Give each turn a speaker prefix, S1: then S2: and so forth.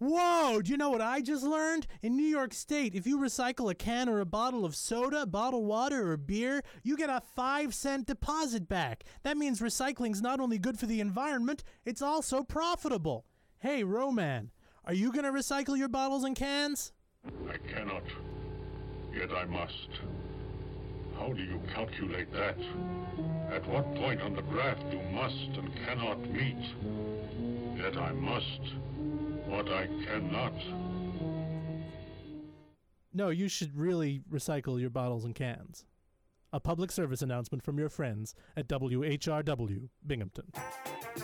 S1: Whoa, do you know what I just learned? In New York State, if you recycle a can or a bottle of soda, bottled water, or beer, you get a 5-cent deposit back. That means recycling's not only good for the environment, it's also profitable. Hey, Roman, are you going to recycle your bottles and cans?
S2: I cannot, yet I must. How do you calculate that? At what point on the graph you must and cannot meet? Yet I must, what I cannot.
S1: No, you should really recycle your bottles and cans. A public service announcement from your friends at WHRW Binghamton.